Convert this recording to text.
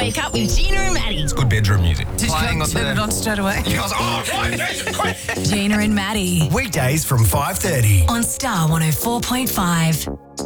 Wake Up with Gina and Maddie. Good bedroom music. Did Playing you on turn it on straight away? I was like, quick. Gina and Maddie Weekdays from 5:30. on Star 104.5.